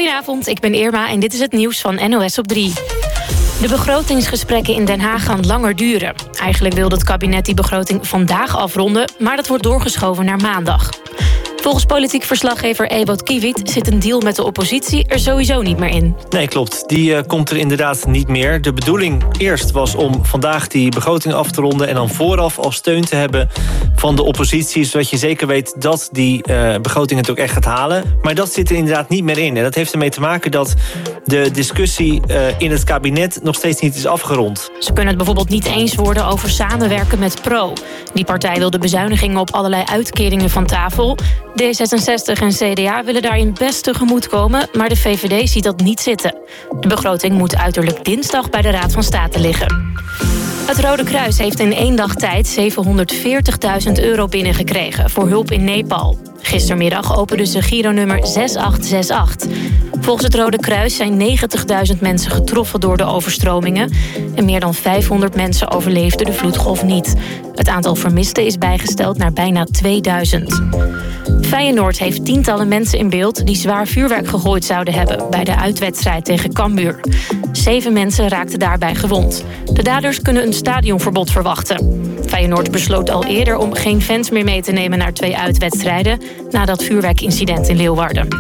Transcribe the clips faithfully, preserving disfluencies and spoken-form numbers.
Goedenavond, ik ben Irma en dit is het nieuws van N O S op drie. De begrotingsgesprekken in Den Haag gaan langer duren. Eigenlijk wilde het kabinet die begroting vandaag afronden, maar dat wordt doorgeschoven naar maandag. Volgens politiek verslaggever Ewout Kiviet zit een deal met de oppositie er sowieso niet meer in. Nee, klopt. Die uh, komt er inderdaad niet meer. De bedoeling eerst was om vandaag die begroting af te ronden en dan vooraf al steun te hebben van de oppositie, zodat je zeker weet dat die uh, begroting het ook echt gaat halen. Maar dat zit er inderdaad niet meer in. En dat heeft ermee te maken dat de discussie uh, in het kabinet nog steeds niet is afgerond. Ze kunnen het bijvoorbeeld niet eens worden over samenwerken met Pro. Die partij wil de bezuinigingen op allerlei uitkeringen van tafel. D zesenzestig en C D A willen daarin best tegemoet komen, maar de V V D ziet dat niet zitten. De begroting moet uiterlijk dinsdag bij de Raad van State liggen. Het Rode Kruis heeft in één dag tijd zevenhonderdveertigduizend euro binnengekregen voor hulp in Nepal. Gistermiddag openden ze gironummer zes acht zes acht. Volgens het Rode Kruis zijn negentigduizend mensen getroffen door de overstromingen en meer dan vijfhonderd mensen overleefden de vloedgolf niet. Het aantal vermisten is bijgesteld naar bijna tweeduizend. Feyenoord heeft tientallen mensen in beeld die zwaar vuurwerk gegooid zouden hebben bij de uitwedstrijd tegen Cambuur. Zeven mensen raakten daarbij gewond. De daders kunnen een stadionverbod verwachten. Feyenoord besloot al eerder om geen fans meer mee te nemen naar twee uitwedstrijden na dat vuurwerkincident in Leeuwarden.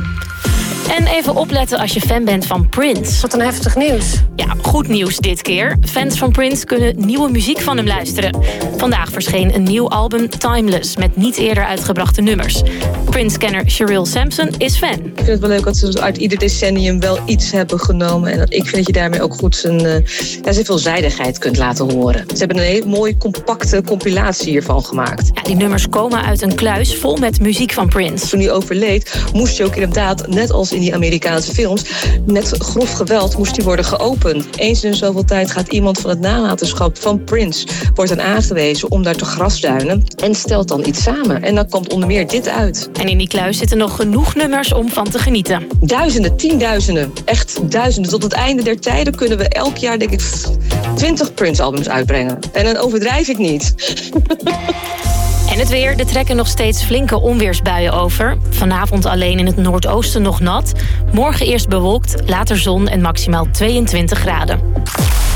En even opletten als je fan bent van Prince. Wat een heftig nieuws. Ja, goed nieuws dit keer. Fans van Prince kunnen nieuwe muziek van hem luisteren. Vandaag verscheen een nieuw album Timeless met niet eerder uitgebrachte nummers. Prince-kenner Sheryl Sampson is fan. Ik vind het wel leuk dat ze uit ieder decennium wel iets hebben genomen. En ik vind dat je daarmee ook goed zijn, uh, ja, zijn veelzijdigheid kunt laten horen. Ze hebben een hele mooie, compacte compilatie hiervan gemaakt. Ja, die nummers komen uit een kluis vol met muziek van Prince. Toen hij overleed, moest hij ook inderdaad, net als in die Amerikaanse films, met grof geweld moest hij worden geopend. Eens in zoveel tijd gaat iemand van het nalatenschap van Prince wordt dan aangewezen om daar te grasduinen en stelt dan iets samen. En dan komt onder meer dit uit. En in die kluis zitten nog genoeg nummers om van te genieten. Duizenden, tienduizenden, echt duizenden. Tot het einde der tijden kunnen we elk jaar, denk ik, twintig Prince-albums uitbrengen. En dan overdrijf ik niet. En het weer, er trekken nog steeds flinke onweersbuien over. Vanavond alleen in het noordoosten nog nat. Morgen eerst bewolkt, later zon en maximaal tweeëntwintig graden.